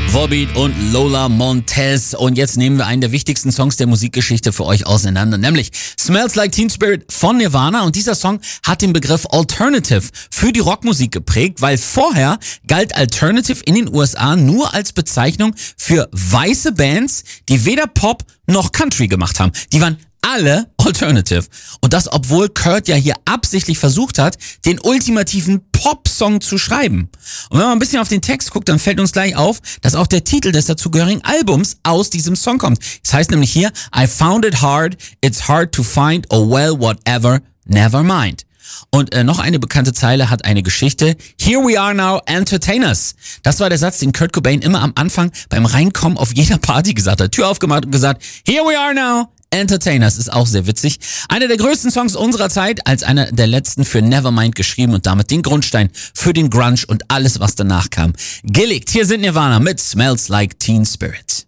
Volbeat und Lola Montez. Und jetzt nehmen wir einen der wichtigsten Songs der Musikgeschichte für euch auseinander, nämlich Smells Like Teen Spirit von Nirvana. Und dieser Song hat den Begriff Alternative für die Rockmusik geprägt, weil vorher galt Alternative in den USA nur als Bezeichnung für weiße Bands, die weder Pop noch Country gemacht haben. Die waren alle Alternative. Und das, obwohl Kurt ja hier absichtlich versucht hat, den ultimativen Pop-Song zu schreiben. Und wenn man ein bisschen auf den Text guckt, dann fällt uns gleich auf, dass auch der Titel des dazugehörigen Albums aus diesem Song kommt. Das heißt nämlich hier, I found it hard, it's hard to find, oh well, whatever, never mind. Und noch eine bekannte Zeile hat eine Geschichte. Here we are now, entertainers. Das war der Satz, den Kurt Cobain immer am Anfang beim Reinkommen auf jeder Party gesagt hat. Tür aufgemacht und gesagt, here we are now, Entertainers. Ist auch sehr witzig. Einer der größten Songs unserer Zeit, als einer der letzten für Nevermind geschrieben und damit den Grundstein für den Grunge und alles, was danach kam, gelegt. Hier sind Nirvana mit Smells Like Teen Spirit.